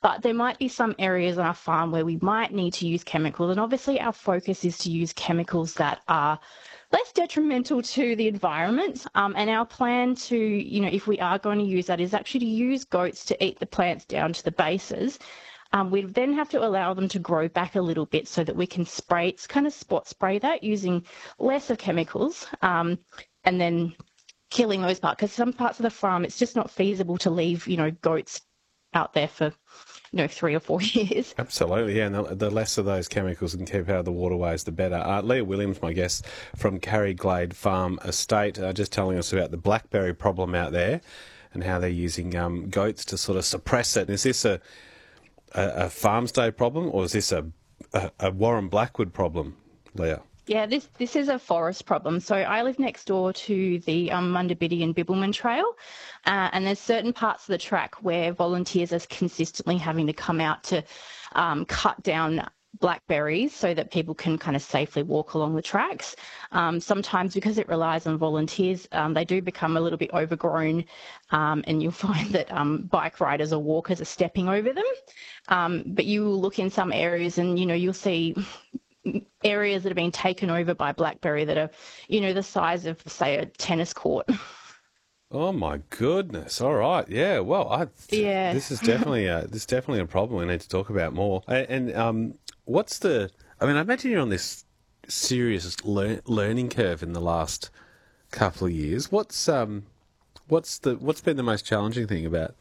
But there might be some areas on our farm where we might need to use chemicals. And obviously our focus is to use chemicals that are less detrimental to the environment. And our plan to, if we are going to use that, is actually to use goats to eat the plants down to the bases. We then have to allow them to grow back a little bit so that we can spray, kind of spot spray that using less of chemicals, and then killing those parts. Because some parts of the farm, it's just not feasible to leave, goats out there for 3 or 4 years. Absolutely, yeah. And the less of those chemicals and keep out of the waterways, the better. Leah Williams, my guest from Carriglade Farm Estate, just telling us about the blackberry problem out there and how they're using goats to sort of suppress it. Is this a farmstay problem, or is this a Warren Blackwood problem, Leah? Yeah, this is a forest problem. So I live next door to the Mundabiddi and Bibbulmun Trail, and there's certain parts of the track where volunteers are consistently having to come out to cut down blackberries so that people can kind of safely walk along the tracks. Sometimes, because it relies on volunteers, they do become a little bit overgrown, and you'll find that bike riders or walkers are stepping over them. But you will look in some areas and, you'll see areas that have been taken over by blackberry that are, the size of, say, a tennis court. Oh my goodness! All right, yeah. Well, this is definitely a problem we need to talk about more. And what's the? I mean, I imagine you're on this serious learning curve in the last couple of years. What's been the most challenging thing about,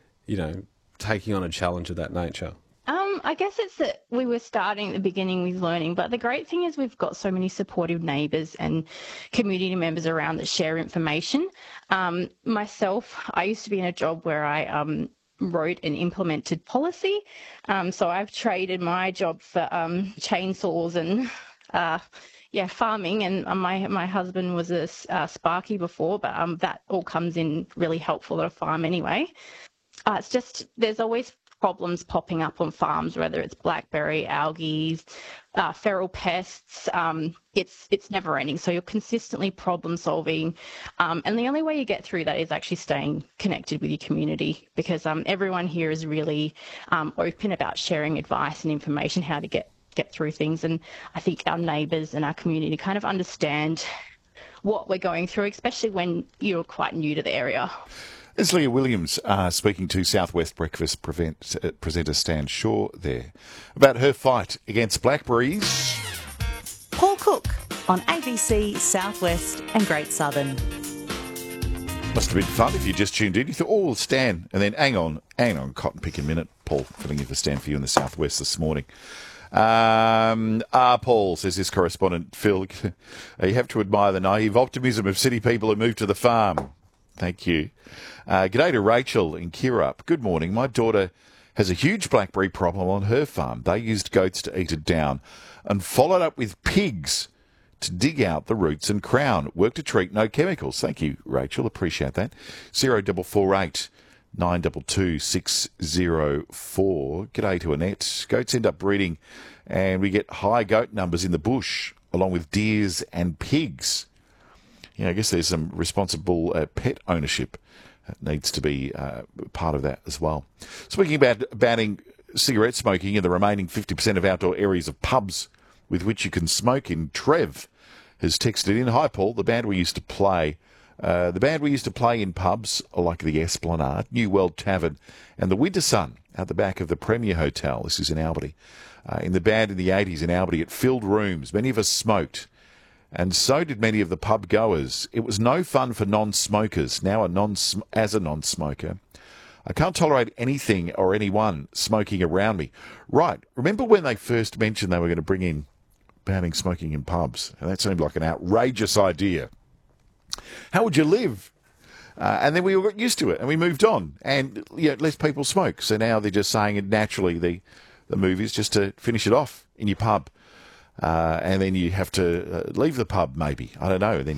taking on a challenge of that nature? I guess it's that we were starting at the beginning with learning, but the great thing is we've got so many supportive neighbours and community members around that share information. Myself, I used to be in a job where I wrote and implemented policy, so I've traded my job for chainsaws and farming, and my husband was a Sparky before, but that all comes in really helpful at a farm anyway. It's just there's always problems popping up on farms, whether it's blackberry, algae, feral pests. It's never ending. So you're consistently problem solving. And the only way you get through that is actually staying connected with your community, because everyone here is really open about sharing advice and information, how to get through things. And I think our neighbours and our community kind of understand what we're going through, especially when you're quite new to the area. There's Leah Williams speaking to South West Breakfast presenter Stan Shaw there about her fight against blackberries. Paul Cook on ABC, South West and Great Southern. Must have been fun if you just tuned in. You thought, oh, Stan, and then hang on, cotton picking minute. Paul filling in for Stan for you in the South West this morning. Paul, says this correspondent, Phil, you have to admire the naive optimism of city people who moved to the farm. Thank you. G'day to Rachel in Kirrup. Good morning. My daughter has a huge blackberry problem on her farm. They used goats to eat it down and followed up with pigs to dig out the roots and crown. Work to treat, no chemicals. Thank you, Rachel. Appreciate that. 0448 922 604. G'day to Annette. Goats end up breeding and we get high goat numbers in the bush along with deers and pigs. I guess there's some responsible pet ownership that needs to be part of that as well. Speaking about banning cigarette smoking in the remaining 50% of outdoor areas of pubs with which you can smoke in, Trev has texted in, hi Paul, the band we used to play in pubs like the Esplanade, New World Tavern and the Winter Sun at the back of the Premier Hotel. This is in Albany. In the band in the 80s in Albany, it filled rooms. Many of us smoked. And so did many of the pub goers. It was no fun for non-smokers. Now as a non-smoker, I can't tolerate anything or anyone smoking around me. Right. Remember when they first mentioned they were going to bring in banning smoking in pubs? And that seemed like an outrageous idea. How would you live? And then we all got used to it and we moved on. And less people smoke. So now they're just saying it naturally. The move is just to finish it off in your pub. And then you have to leave the pub, maybe. I don't know. Then